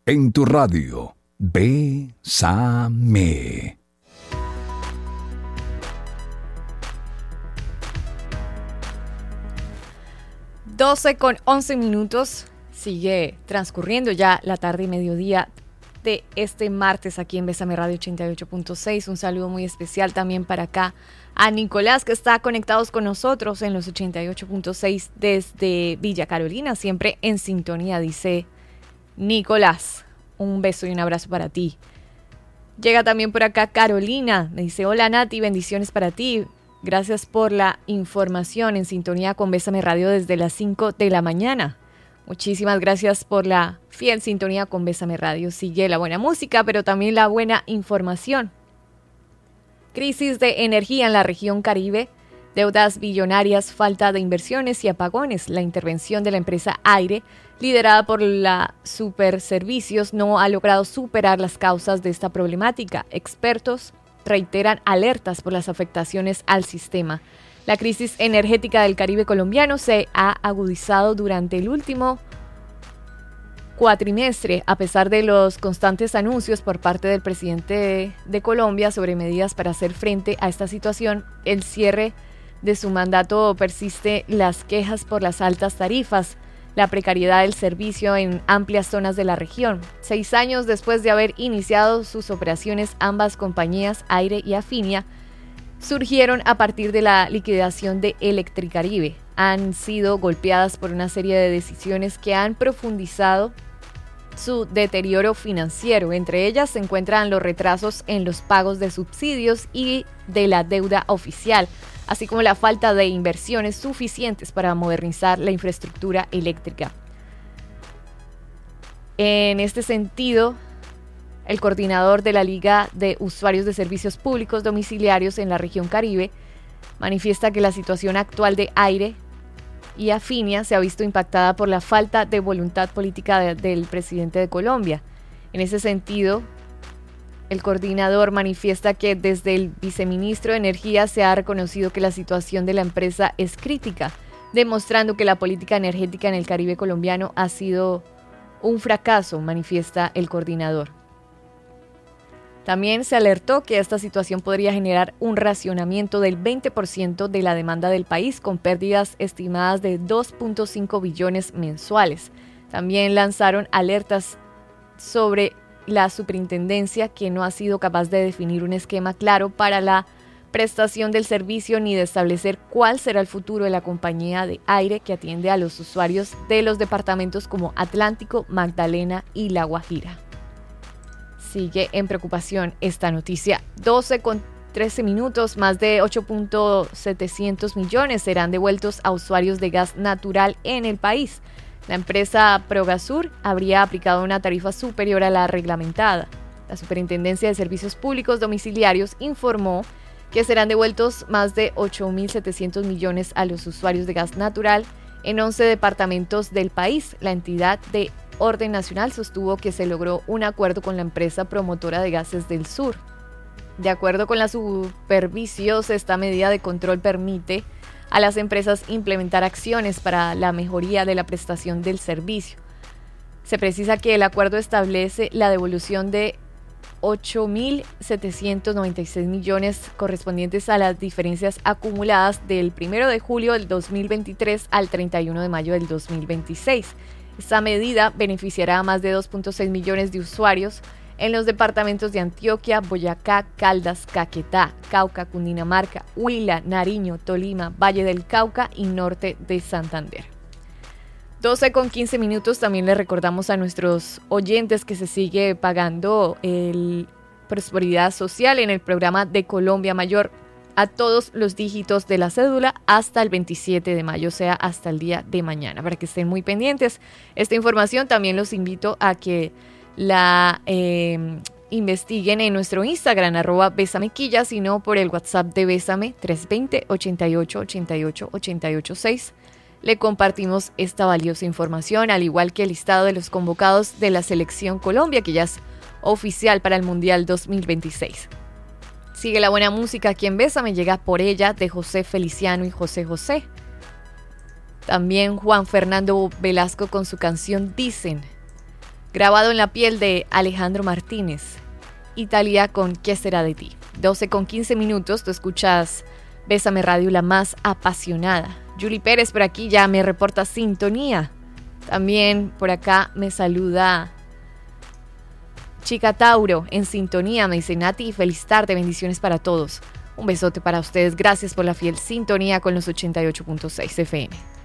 En tu radio, Bésame. 12:11. Sigue transcurriendo ya la tarde y mediodía de este martes aquí en Bésame Radio 88.6. Un saludo muy especial también para acá a Nicolás, que está conectados con nosotros en los 88.6 desde Villa Carolina, siempre en sintonía, dice Nicolás. Un beso y un abrazo para ti. Llega también por acá Carolina, me dice: hola Nati, bendiciones para ti. Gracias por la información, en sintonía con Bésame Radio desde las 5 de la mañana. Muchísimas gracias por la fiel sintonía con Bésame Radio. Sigue la buena música, pero también la buena información. Crisis de energía en la región Caribe, deudas billonarias, falta de inversiones y apagones. La intervención de la empresa Aire, liderada por la Superservicios, no ha logrado superar las causas de esta problemática. Expertos reiteran alertas por las afectaciones al sistema. La crisis energética del Caribe colombiano se ha agudizado durante el último cuatrimestre, a pesar de los constantes anuncios por parte del presidente de Colombia sobre medidas para hacer frente a esta situación. El cierre de su mandato persiste las quejas por las altas tarifas, la precariedad del servicio en amplias zonas de la región. 6 años después de haber iniciado sus operaciones, ambas compañías, Aire y Afinia, surgieron a partir de la liquidación de Electricaribe. Han sido golpeadas por una serie de decisiones que han profundizado su deterioro financiero. Entre ellas se encuentran los retrasos en los pagos de subsidios y de la deuda oficial, así como la falta de inversiones suficientes para modernizar la infraestructura eléctrica. En este sentido, el coordinador de la Liga de Usuarios de Servicios Públicos Domiciliarios en la región Caribe manifiesta que la situación actual de Aire y Afinia se ha visto impactada por la falta de voluntad política del presidente de Colombia. En ese sentido, el coordinador manifiesta que desde el viceministro de Energía se ha reconocido que la situación de la empresa es crítica, demostrando que la política energética en el Caribe colombiano ha sido un fracaso, manifiesta el coordinador. También se alertó que esta situación podría generar un racionamiento del 20% de la demanda del país, con pérdidas estimadas de 2.5 billones mensuales. También lanzaron alertas sobre la superintendencia, que no ha sido capaz de definir un esquema claro para la prestación del servicio ni de establecer cuál será el futuro de la compañía de Aire, que atiende a los usuarios de los departamentos como Atlántico, Magdalena y La Guajira. Sigue en preocupación esta noticia. 12:13. Más de 8.700 millones serán devueltos a usuarios de gas natural en el país. La empresa Progasur habría aplicado una tarifa superior a la reglamentada. La Superintendencia de Servicios Públicos Domiciliarios informó que serán devueltos más de 8.700 millones a los usuarios de gas natural en 11 departamentos del país. La entidad de Orden Nacional sostuvo que se logró un acuerdo con la empresa promotora de Gases del Sur. De acuerdo con la Superservicios, esta medida de control permite a las empresas implementar acciones para la mejoría de la prestación del servicio. Se precisa que el acuerdo establece la devolución de 8.796 millones correspondientes a las diferencias acumuladas del 1 de julio del 2023 al 31 de mayo del 2026. Esta medida beneficiará a más de 2.6 millones de usuarios en los departamentos de Antioquia, Boyacá, Caldas, Caquetá, Cauca, Cundinamarca, Huila, Nariño, Tolima, Valle del Cauca y norte de Santander. 12:15. También le recordamos a nuestros oyentes que se sigue pagando el Prosperidad Social en el programa de Colombia Mayor a todos los dígitos de la cédula hasta el 27 de mayo, o sea, hasta el día de mañana, para que estén muy pendientes. Esta información también los invito a que la investiguen en nuestro Instagram, @besamequilla, sino por el WhatsApp de Bésame, 320-88-88-886. Le compartimos esta valiosa información, al igual que el listado de los convocados de la Selección Colombia, que ya es oficial para el Mundial 2026. Sigue la buena música aquí en Bésame, llega Por Ella de José Feliciano y José José. También Juan Fernando Velasco con su canción Dicen. Grabado en la piel de Alejandro Martínez. Italia con ¿Qué será de ti? 12:15, tú escuchas Bésame Radio, la más apasionada. Julie Pérez por aquí ya me reporta sintonía. También por acá me saluda Chica Tauro en sintonía. Me dice Nati, feliz tarde, bendiciones para todos. Un besote para ustedes, gracias por la fiel sintonía con los 88.6 FM.